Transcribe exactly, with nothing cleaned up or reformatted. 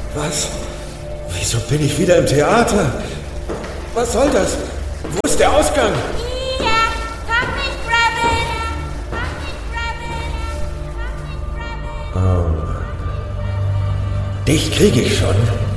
Was? Wieso bin ich wieder im Theater? Was soll das? Wo ist der Ausgang? Hier! Fang mich, Rabbit! Fang mich, Rabbit! Fang mich, Rabbit! Oh Mann. Dich kriege ich schon.